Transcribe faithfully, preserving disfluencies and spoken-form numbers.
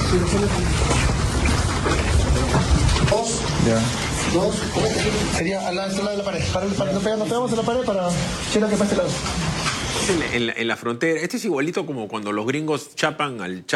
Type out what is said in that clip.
Dos. Ya. Dos. Sería al lado al lado de la pared. Para, para, nos pegamos, nos pegamos en la pared para Chela que pase el lado. En, en la, en la frontera. Este es igualito como cuando los gringos chapan al